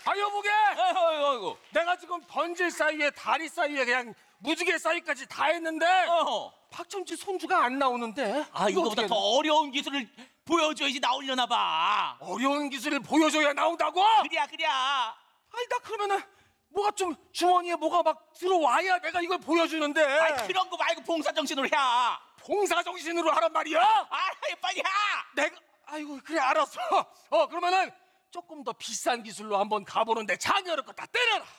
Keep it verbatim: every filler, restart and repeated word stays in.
아 여보게. 아이고 아이고 아이고. 내가 지금 번질 사이에 다리 사이에 그냥 무지개 사이까지 다 했는데 어. 박첨지 손주가 안 나오는데. 아 이거 이거보다 어떻게 더 어려운 기술을 보여줘야지 나오려나 봐. 어려운 기술을 보여줘야 나온다고? 그래야 그래야. 아니 나 그러면은 뭐가 좀 주머니에 뭐가 막 들어와야 내가 이걸 보여주는데. 아이 그런 거 말고 봉사 정신으로 해. 봉사 정신으로 하란 말이야? 아 빨리 해. 내가 아이고 그래 알았어. 어 그러면은 조금 더 비싼 기술로 한번 가보는데 장애를 거 다 때려라.